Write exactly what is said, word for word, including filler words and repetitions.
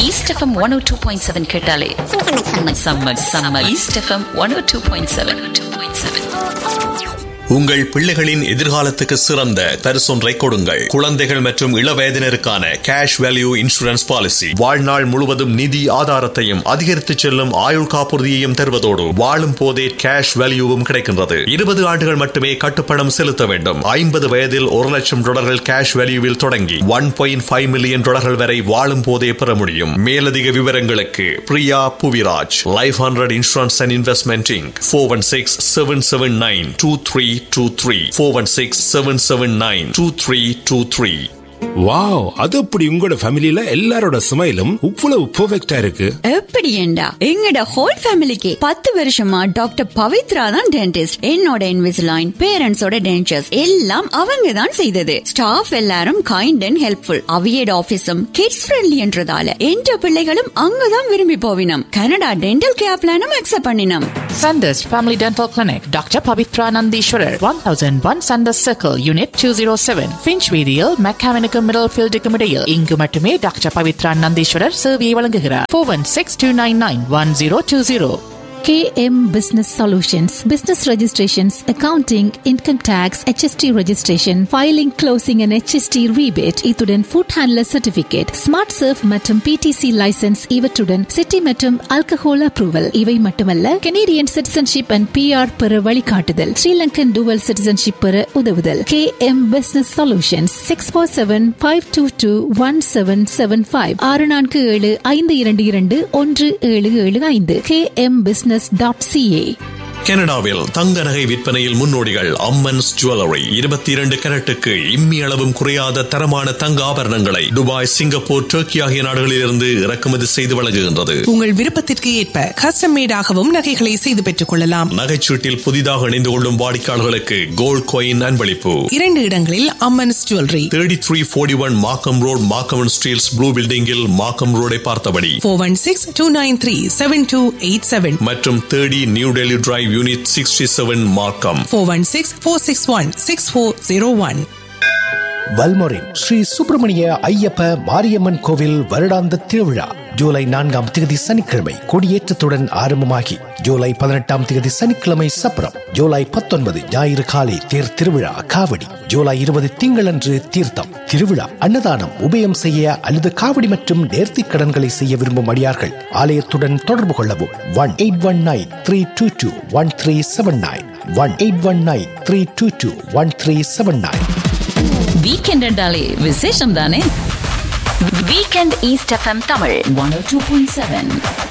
East FM one ஓ two point seven கேட்டாலே செம்ம செம்ம. ஈஸ்ட் எஃப்எம் ஒன் ஓ two point seven two point seven. உங்கள் பிள்ளைகளின் எதிர்காலத்துக்கு சிறந்த பரிசொன்றை கொடுங்கள். குழந்தைகள் மற்றும் இளவயதினருக்கான கேஷ் வேல்யூ இன்சூரன்ஸ் பாலிசி வாழ்நாள் முழுவதும் நிதி ஆதாரத்தையும் அதிகரித்து செல்லும் ஆயுள் காப்புறுதியையும் தருவதோடு வாழும் போதே கேஷ் வேல்யூவும் கிடைக்கின்றது. இருபது ஆண்டுகள் மட்டுமே கட்டுப்பணம் செலுத்த வேண்டும். ஐம்பது வயதில் ஒரு லட்சம் டாலர்கள் கேஷ் வேல்யூவில் தொடங்கி ஒன் பாயிண்ட் ஃபைவ் மில்லியன் டாலர்கள் வரை வாழும் போதே பெற முடியும். மேலதிக விவரங்களுக்கு Priya Puviraj, life hundred insurance and investment Inc, four one six seven seven nine two three two three four one six seven seven nine two three two three. Wow, அது அப்படி உங்களோட ஃபேமிலில எல்லாரோட ஸ்மைலும் இவ்வளவு பெர்ஃபெக்ட்டா இருக்கு. எப்படி ஏண்டா எங்கட ஹோல் ஃபேமிலிக்கு பத்து வருஷமா டாக்டர் பவித்ரா தான் டென்டிஸ்ட். என்னோட இன்விசிலைன், பேரண்ட்ஸோட டென்டர்ஸ் எல்லாம் அவங்க தான் செய்தது. ஸ்டாஃப் எல்லாரும் kind and helpful. அவியட் ஆபீஸும் kids friendly என்றதால என்ற பிள்ளைகளும் அங்கதான் விரும்பி போவினம். கனடா டென்டல் கேர் பிளானும் அக்செப்ட் பண்ணினோம். Sanders Family Dental Clinic, Doctor Pavitra Nandishwarar, one thousand one Sanders Circle, Unit two oh seven, Finchweedial, Mechanical Middlefield Decumidale. இங்கு மட்டுமே டாக்டர் பவித்ரா நந்தீஸ்வரர் சேவையை வழங்குகிறார். four one six two nine nine one zero two zero. K M Business Solutions, business registrations, accounting, income tax, H S T registration, filing, closing and H S T rebate, இத்துடன் food handler certificate, smart surf மற்றும் P T C license, இவற்றுடன் city மற்றும் alcohol approval. இவை மட்டுமல்ல, Canadian citizenship and P R பெற வழிகாட்டுதல், Sri Lankan dual citizenship பெற உதவுதல். K M Business Solutions, six four seven five two two one seven seven five, ஆறு நான்கு ஏழு ஐந்து இரண்டு இரண்டு ஒன்று ஏழு ஏழு ஐந்து. K M Business dot C A. கனடாவில் தங்க நகை விற்பனையில் முன்னோடிகள் அம்மன்ஸ் ஜுவல்லரி. இருபத்தி இரண்டு கரட்டுக்கு இம்மி அளவும் குறையாத தரமான தங்க ஆபரணங்களை துபாய், சிங்கப்பூர், டர்க்கி ஆகிய நாடுகளிலிருந்து இறக்குமதி செய்து வழங்குகின்றது. உங்கள் விருப்பத்திற்கு ஏற்ப கஸ்டம் மேடாகவும் நகைகளை செய்து பெற்றுக் கொள்ளலாம். நகைச்சீட்டில் புதிதாக இணைந்து கொள்ளும் வாடிக்கையாளர்களுக்கு கோல்ட் காயின் அன்பளிப்பு. இரண்டு இடங்களில் Ammans jewellery. Thirty three forty one மார்க்கம் ரோட், மார்க்கம் ஸ்டீல்ஸ் ப்ளூ பில்டிங்கில் மார்க்கம் ரோடை பார்த்தபடி four one six two nine three seven two eight seven மற்றும் thirty new Delhi drive unit sixty-seven மார்க்கம். four one six four six one six four zero one. வல்மொரின் Sri Subramaniya Ayyappa Mariamman கோவில் வருடாந்த திருவிழா ஜூலை நான்காம் தேதி சனிக்கிழமை கொடியேற்றத்துடன் ஆரம்பமாகி ஜூலை பதினெட்டாம் தேதி சனிக்கிழமை சப்பரம், ஜூலை பத்தொன்பது ஞாயிறு காலை தேர் திருவிழா காவடி, ஜூலை இருபது திங்களன்று தீர்த்தம் திருவிழா, அன்னதானம், உபயம் செய்ய அல்லது காவடி மற்றும் நேர்த்தி கடன்களை செய்ய விரும்பும் அடியார்கள் ஆலயத்துடன் தொடர்பு கொள்ளவும். One eight one nine three two two one three seven nine one eight one nine three two two one three seven nine. Weekend என்றாலே விசேஷம் தானே. Weekend east FM Tamil one ஓ டூ பாயிண்ட் செவன்.